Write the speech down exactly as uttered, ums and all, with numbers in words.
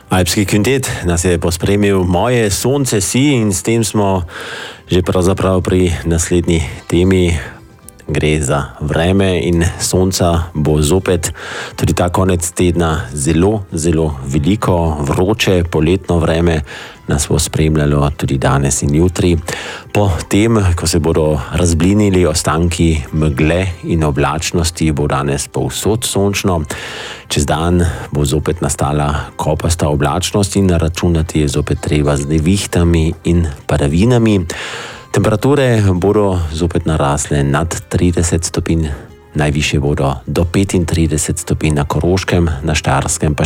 Alpski kvintet nas je pospremil Moje sonce si in s tem smo že pravzaprav pri naslednji temi. Gre za vreme in sonca bo zopet tudi ta konec tedna zelo, zelo veliko. Vroče poletno vreme nas bo spremljalo tudi danes in jutri. Po tem, ko se bodo razblinili ostanki megle in oblačnosti, bo danes povsod sončno. Čez dan bo zopet nastala kopasta oblačnost in računati je zopet treba z nevihtami in padavinami. Temperature bodo zopet narasle nad trideset stopinj, najvišje bodo do petintrideset stopinj na Koroškem, na Štajerskem pa